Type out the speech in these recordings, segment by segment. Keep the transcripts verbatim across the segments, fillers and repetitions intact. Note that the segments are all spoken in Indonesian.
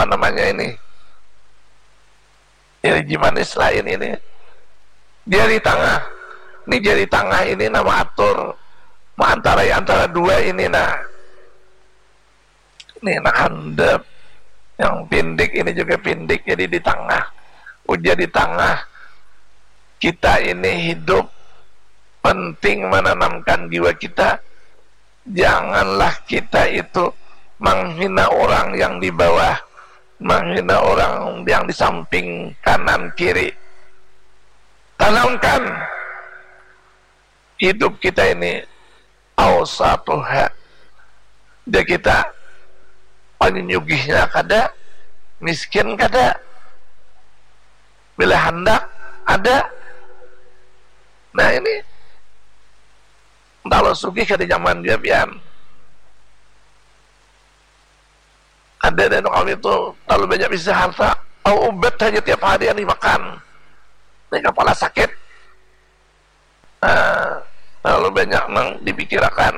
apa namanya ini, jari manis lain ini, jari tengah. Ini jari tengah ini nama atur antara antara dua ini, nah ini nah handap yang pindik ini juga pindik, jadi di tengah. Ujar di tengah kita ini hidup, penting menanamkan jiwa kita. Janganlah kita itu menghina orang yang di bawah, menghina orang yang di samping kanan kiri. Tanamkan hidup kita ini awsatuha, dia kita penyugihnya kada, miskin kada, bila hendak ada. Nah ini kalau sugih kada zaman dia pian. Ada dan kami itu terlalu banyak bisa harta, au obat saja tiap hari yang dimakan. Ini kepala sakit. Nah, terlalu banyak yang dipikirkan.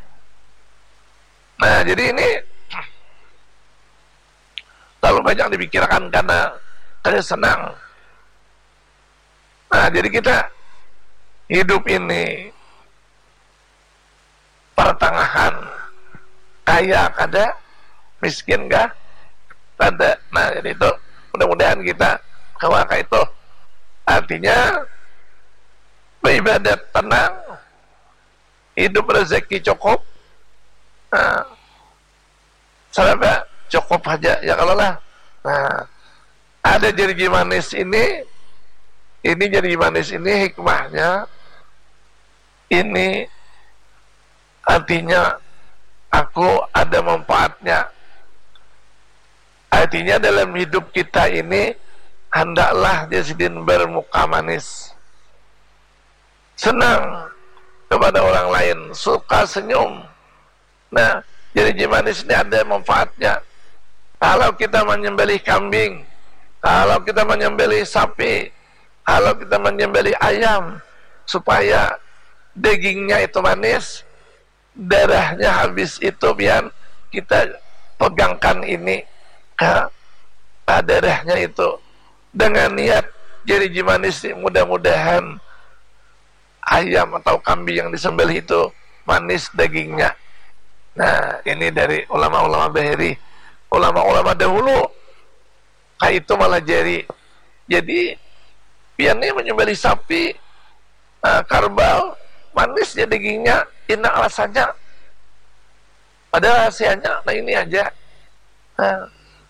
Nah, jadi ini terlalu banyak dipikirkan karena karena senang. Nah, jadi kita hidup ini pertengahan, kaya kada, miskin kah? Kada. Nah, jadi itu mudah-mudahan kita kawaka itu. Artinya beribadat tenang, hidup rezeki cukup. Nah, sahabat cukup aja ya kalau lah. Nah, ada jari manis ini, ini jari manis ini hikmahnya. Ini artinya aku ada manfaatnya. Artinya dalam hidup kita ini hendaklah jasidin bermuka manis, senang kepada orang lain, suka senyum. Nah, jadi manis ini ada manfaatnya. Kalau kita menyembelih kambing, kalau kita menyembelih sapi, kalau kita menyembelih ayam, supaya dagingnya itu manis, darahnya habis itu biar kita pegangkan ini ke, ke darahnya itu dengan niat jadi manis. Mudah-mudahan ayam atau kambing yang disembelih itu manis dagingnya. Nah, ini dari ulama-ulama bahiri, ulama-ulama dahulu kayak itu malah jadi jadi biarnya menyembelih sapi uh, karbal, manis ya dagingnya, enak rasanya, padahal rahasianya nah ini aja. Nah,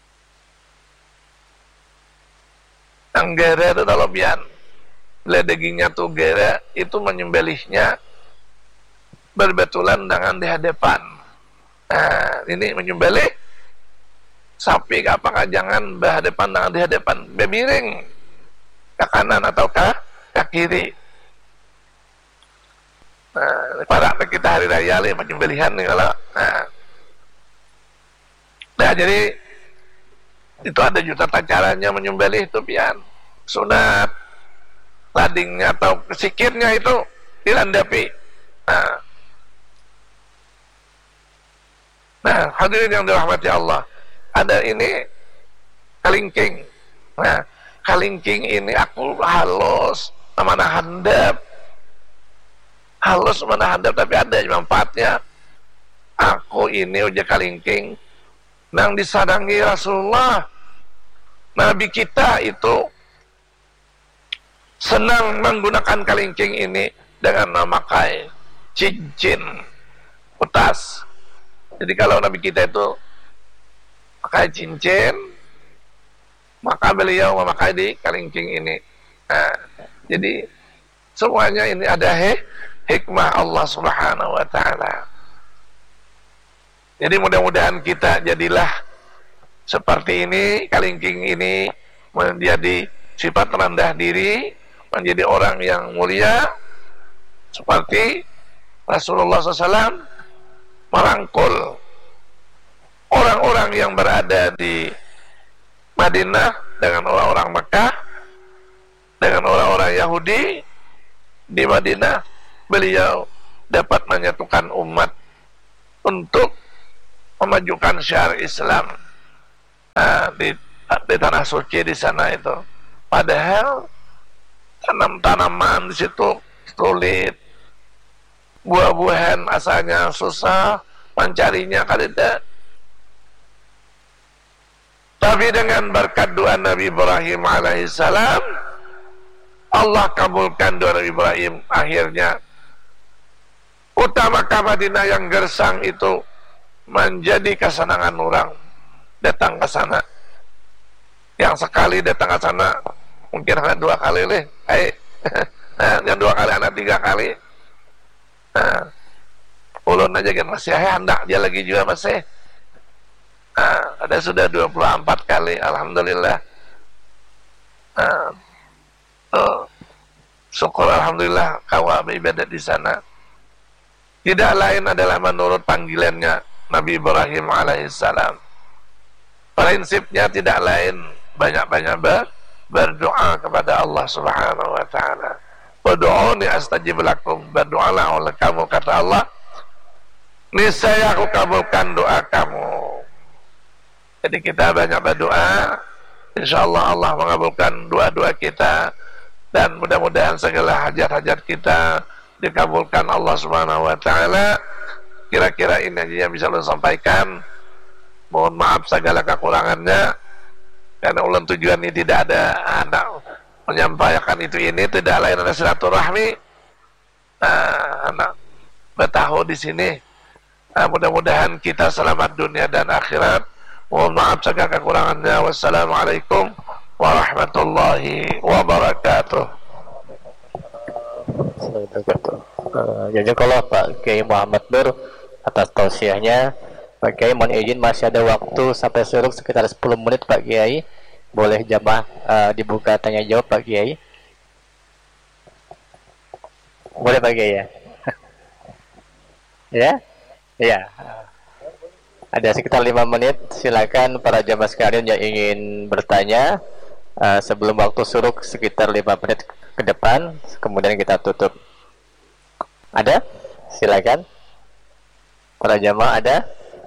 anggara itu kalau biar bila dagingnya tuh gara, itu menyembelihnya berbetulan dengan di hadapan. Nah, ini menyembelih sapi apakah jangan berhadapan dengan di hadapan, bemiring ke kanan atau ke, ke kiri. Nah, pada kita hari raya li penyembelihan nih kalau. Nah, nah jadi itu ada juta caranya menyembelih itu pian. Sunat ladingnya atau sikirnya itu dilandapi. Nah, nah hadirin yang dirahmati Allah, ada ini kalingking. Nah, kalingking ini aku halus, mana handap, halus mana handap, tapi ada manfaatnya. Aku ini udah kalingking nang disadangi Rasulullah, Nabi kita itu senang menggunakan kalingking ini dengan memakai cincin utas. Jadi kalau Nabi kita itu pakai cincin, maka beliau memakai di kalingking ini. Nah, jadi semuanya ini ada he, hikmah Allah Subhanahu wa taala. Jadi mudah-mudahan kita jadilah seperti ini, kalingking ini menjadi sifat rendah diri, menjadi orang yang mulia seperti Rasulullah shallallahu alaihi wasallam merangkul orang-orang yang berada di Madinah dengan orang-orang Mekah, dengan orang-orang Yahudi di Madinah. Beliau dapat menyatukan umat untuk memajukan syiar Islam. Nah, di, di tanah suci di sana itu. Padahal tanam-tanaman di situ sulit, buah-buahan asalnya susah, mencarinya kada. Tapi dengan berkat doa Nabi Ibrahim alaihissalam, Allah kabulkan doa Nabi Ibrahim. Akhirnya kota Makkah Madinah yang gersang itu menjadi kesenangan orang datang ke sana. Yang sekali datang ke sana mungkin hanya dua kali leh, eh, yang dua kali anak tiga kali. Nah, ulun aja kan masih hendak dia lagi juga masih. Nah, ada sudah dua puluh empat kali, alhamdulillah. Nah, oh, syukur alhamdulillah kawa beribadat di sana. Tidak lain adalah menurut panggilannya Nabi Ibrahim alaihissalam. Prinsipnya tidak lain banyak-banyak ber, berdoa kepada Allah Subhanahu wa taala. Berdo'uni astajib lakum, berdoalah oleh kamu, kata Allah, niscaya aku kabulkan doa kamu. Jadi kita banyak berdoa, insyaallah Allah mengabulkan doa-doa kita, dan mudah-mudahan segala hajat-hajat kita dikabulkan Allah Subhanahu wa taala. Kira-kira ini aja yang bisa saya sampaikan. Mohon maaf segala kekurangannya, karena ulang tujuan ini tidak ada anak menyampaikan itu ini tidak lain adalah silaturahmi. Nah, anak bertahu di sini. Nah, mudah-mudahan kita selamat dunia dan akhirat. Mohon maaf segala kekurangannya. Wassalamualaikum warahmatullahi wabarakatuh. Uh, Jazakallah Pak Kiai Muhammad Nur atas tausiahnya. Pak Kiai mohon izin masih ada waktu sampai suruk sekitar sepuluh menit Pak Kiai. Boleh jamaah uh, dibuka tanya jawab Pak Kiai. Boleh Pak Kiai ya? Ya? Ya. Ada sekitar lima menit. Silakan para jamaah sekalian yang ingin bertanya uh, sebelum waktu suruk sekitar lima menit ke depan, kemudian kita tutup. Ada? Silakan. Para jamaah ada?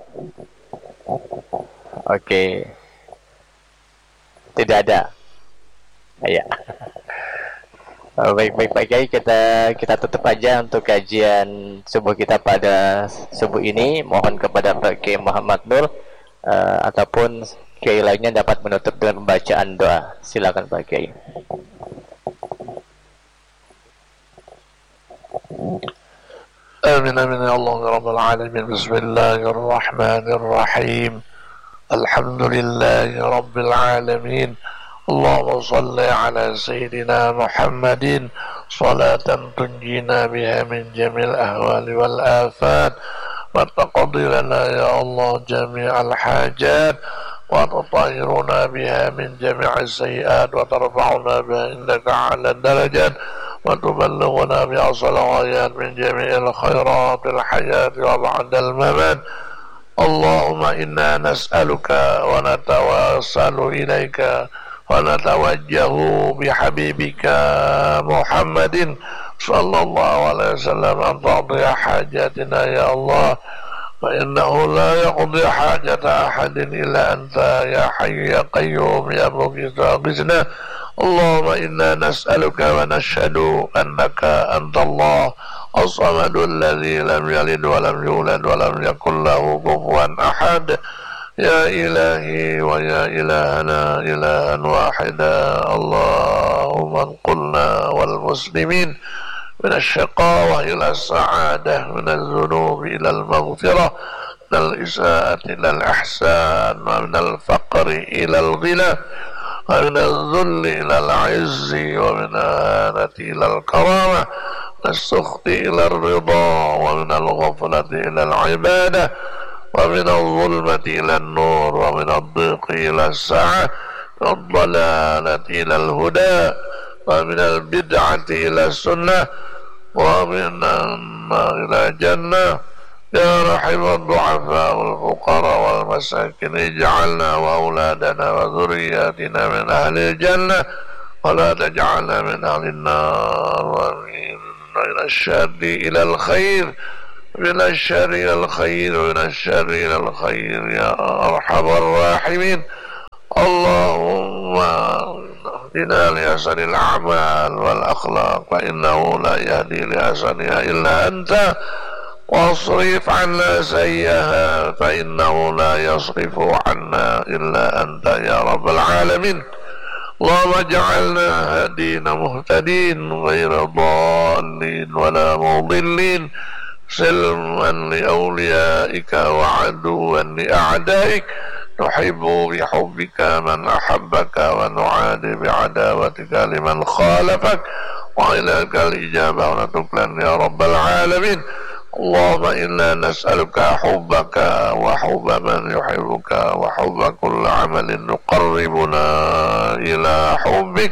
Oke. Tidak ada. Ya. Baik-baik Pak Kiai, kita kita tutup aja untuk kajian subuh kita pada subuh ini. Mohon kepada Pak Kiai Muhammad Nur uh, ataupun Kiai lainnya dapat menutup dengan pembacaan doa. Silakan Pak Kiai. Amin amin ya Allah ya Rabbal Alamin. Bismillahirrahmanirrahim. Alhamdulillahi Rabbil Alamin. Allahumma salli ala Sayyidina Muhammadin salatan tunjina biha min jamil ahwali wal afat wa taqdi lana ya Allah jami'al hajat wa tutahhiruna biha min jami'is sayyi'at wa tarfa'una biha indaka 'ala darajat wa tuballighuna biha salawat min jami'il khairatil hayat wa ba'dal mamat. Allahumma inna nas'aluka wa natawassalu ilaika wa natawajjahu bihabibika Muhammadin sallallahu alaihi wasallam an taqdiya hajatina ya Allah fa innahu la yaqdi hajata ahadin illa anta ya hayyu ya qayyum ya mughitha ghizna. Allahumma inna nas'aluka wa nashhadu annaka anta Allah as-samadu alladhi lam yalid wa lam yulad wa lam yakul lahu kufuwan ahad. Ya ilahi wa ya ilahana ilahan wahida. Allahumma anqulna wal muslimin min ash-shaqawah ila as-sa'adah, min al-dhunub ila al-maghfirah, min al-isa'at ila al-ihsan, wa min al-faqri ila al-ghina, wa min al-dhulli ila al-'izzi, wa min al-hanati ila al-karamah, min al-sukhti ila al-ridha, wa min al-ghaflati ila al-'ibadah, ومن الظلمة إلى النور ومن الضيق إلى السعة والضلالة إلى الهدى ومن البدعة إلى السنة ومن النار إلى الجنة. يا رحم الضعفاء والفقراء والمساكين اجعلنا وأولادنا وذرياتنا من أهل الجنة ولا تجعلنا من أهل النار. ومن الشر إلى الخير من الشر إلى الخير ومن الشر إلى الخير يا أرحم الراحمين. اللهم اهدنا لأحسن الأعمال والأخلاق فإنه لا يهدي لأحسنها إلا أنت، واصرف عنا سيئها فإنه لا يصرف عنا إلا أنت يا رب العالمين. اللهم اجعلنا هادين مهتدين غير ضالين ولا مضلين، سلما لأوليائك وعدوا لأعدائك، نحب بحبك من أحبك ونعادي بعداوتك لمن خالفك، وإليك الإجابة ونتكلن يا رب العالمين. اللهم إنا نسألك حبك وحب من يحبك وحب كل عمل يقربنا إلى حبك.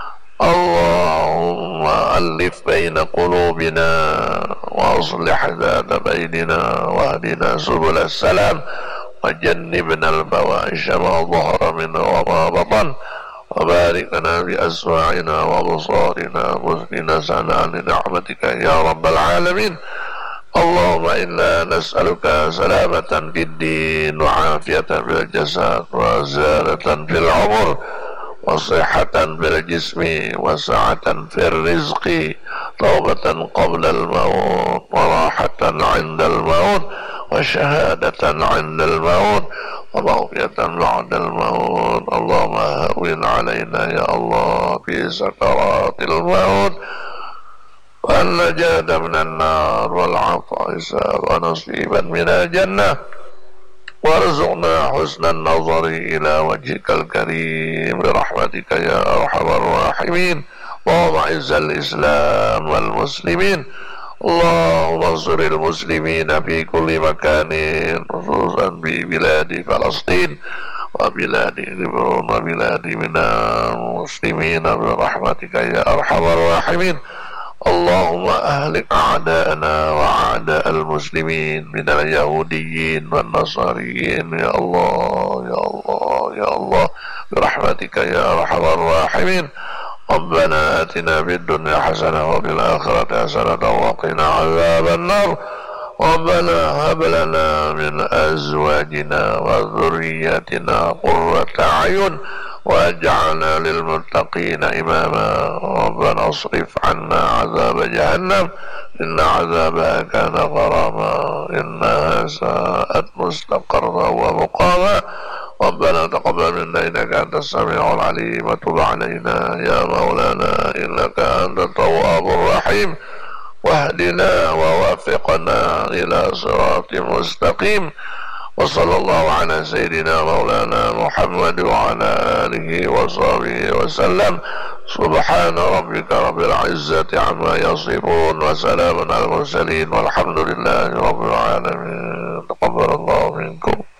اللهم ألف بين قلوبنا وأصلح ذات بيننا واهدنا سبل السلام، وجنبنا الفواحش ما ظهر منها وما بطن، وبارك لنا بأسماعنا وأبصارنا واسقنا سنة لنعمتك يا رب العالمين. اللهم إنا نسألك سلامة في الدين وعافية في الجسد وزيادة في العمر وصحة في الجسم وسعة في الرزق، توبة قبل الموت وراحة عند الموت وشهادة عند الموت ومغفرة بعد الموت. اللهم هون علينا يا الله في سكرات الموت، والنجاة من النار والعفو ونصيبا من الجنة، وارزقنا حسن النظر إلى وجهك الكريم برحمتك يا أرحم الراحمين. اللهم أعز الإسلام والمسلمين، اللهم انصر المسلمين في كل مكان، خصوصا في بلاد فلسطين وبلاد لبنان وبلاد من المسلمين برحمتك يا أرحم الراحمين. اللهم أهلك أعداءنا وأعداء المسلمين من اليهوديين والنصاريين يا الله يا الله يا الله برحمتك يا أرحم الراحمين. ربنا آتنا في الدنيا حسنة وفي الآخرة حسنة وقنا عذاب النار. ربنا هب لنا من أزواجنا وذرياتنا قرة أعين واجعلنا للمتقين إماما. ربنا اصرف عنا عذاب جهنم إن عذابها كان غراما إنها ساءت مستقرا ومقاما. ربنا تقبل منا إنك أنت السميع العليم وتب علينا يا مولانا إنك أنت التواب الرحيم، واهدنا ووافقنا إلى صراط مستقيم. وصلى الله على سيدنا مولانا محمد وعلى آله وصحبه وسلم. سبحان ربك رب العزة عما يصفون وسلام على المرسلين والحمد لله رب العالمين. تقبل الله منكم.